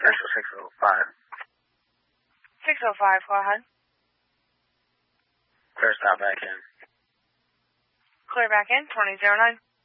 Central 605. 605, go ahead. Clear, stop back in. Clear back in, 2009.